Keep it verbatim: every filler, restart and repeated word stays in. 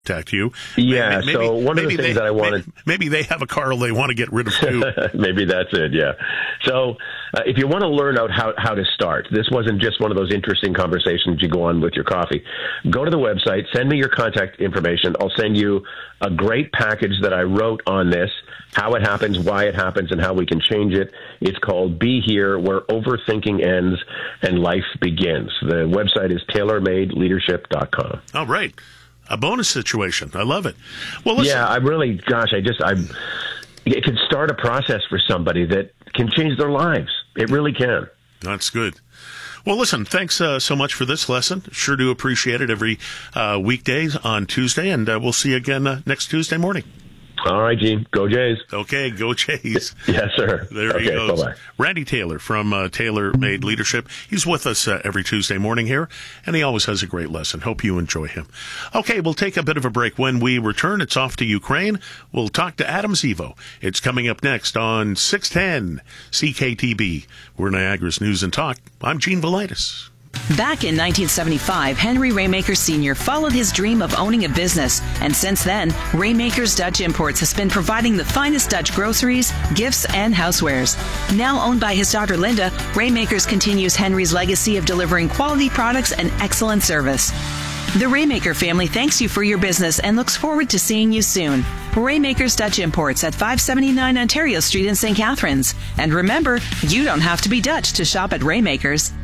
contact you. Yeah, maybe, so one of the things they, that I wanted... Maybe, maybe they have a car they want to get rid of, too. Maybe that's it, yeah. So uh, if you want to learn out how, how to start, this wasn't just one of those interesting conversations you go on with your coffee. Go to the website, send me your contact information. I'll send you a great package that I wrote on this, how it happens, why it happens, and how we can change it. It's called Be Here, Where Overthinking Ends and Life Begins. The website is tailor made leadership dot com. All right. A bonus situation. I love it. Well, listen. Yeah, I really, gosh, I just, I, it can start a process for somebody that can change their lives. It really can. That's good. Well, listen, thanks uh, so much for this lesson. Sure do appreciate it every uh, weekday on Tuesday, and uh, we'll see you again uh, next Tuesday morning. All right, Gene. Go Jays. Okay, go Jays. Yes, sir. There okay, he goes. Bye-bye. Randy Taylor from uh, Tailor Made Leadership. He's with us uh, every Tuesday morning here, and he always has a great lesson. Hope you enjoy him. Okay, we'll take a bit of a break. When we return, it's off to Ukraine. We'll talk to Adam Zivo. It's coming up next on six ten C K T B. We're Niagara's News and Talk. I'm Gene Velitis. Back in nineteen seventy-five, Henry Raymaker Senior followed his dream of owning a business. And since then, Raymaker's Dutch Imports has been providing the finest Dutch groceries, gifts, and housewares. Now owned by his daughter Linda, Raymakers continues Henry's legacy of delivering quality products and excellent service. The Raymaker family thanks you for your business and looks forward to seeing you soon. Raymaker's Dutch Imports at five seventy-nine Ontario Street in Saint Catharines. And remember, you don't have to be Dutch to shop at Raymaker's.